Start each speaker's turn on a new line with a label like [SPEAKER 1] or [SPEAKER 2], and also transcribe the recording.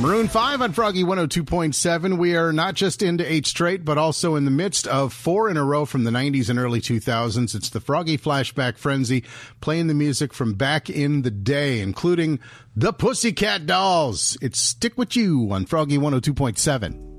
[SPEAKER 1] Maroon 5 on Froggy 102.7. We are not just into 8 straight, but also in the midst of 4 in a row from the 90s and early 2000s. It's the Froggy Flashback Frenzy, playing the music from back in the day, including the Pussycat Dolls. It's Stick With You on Froggy 102.7.